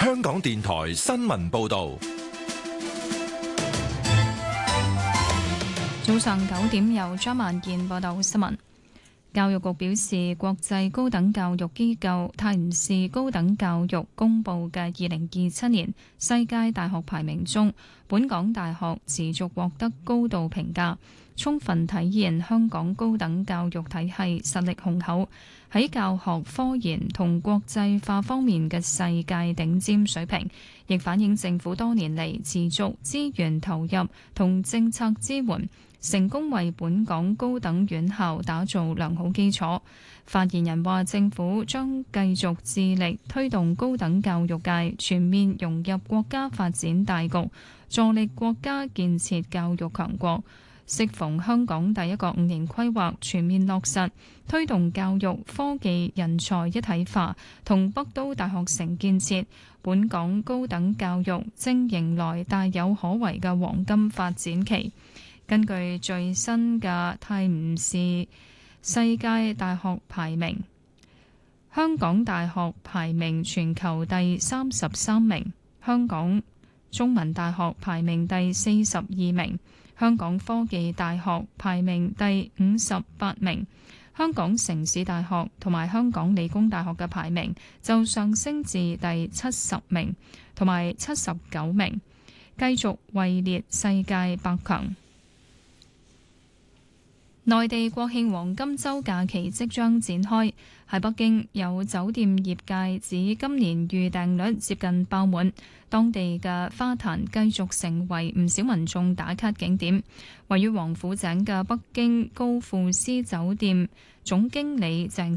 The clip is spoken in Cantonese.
香港電台新聞報道。 早上9點，由張萬健報道新聞。教育局表示，國際高等教育機構泰晤士高等教育公布嘅2027年世界大學排名中，本港大學持續獲得高度評價，充分體現香港高等教育體系實力雄厚，喺教學、科研同國際化方面嘅世界頂尖水平，亦反映政府多年嚟持續資源投入同政策支援，成功為本港高等院校打造良好基礎。發言人話，政府將繼續致力推動高等教育界全面融入國家發展大局，助力國家建設教育強國。適逢香港第一個5年規劃全面落實，推動教育、科技、人才一體化同北都大學城建設，本港高等教育正迎來大有可為嘅黃金發展期。根據最新嘅泰晤士世界大學排名，香港大學排名全球第33名，香港中文大學排名第42名，香港科技大學排名第58名，香港城市大學同埋香港理工大學嘅排名就上升至第70名同埋79名，繼續位列世界百強。內地國慶黃金週假期即將展開，喺北京有酒店業界指今年預訂率接近爆滿，當地嘅花壇繼續成為唔少民眾打卡景點。位於王府井嘅北京高富斯酒店總經理鄭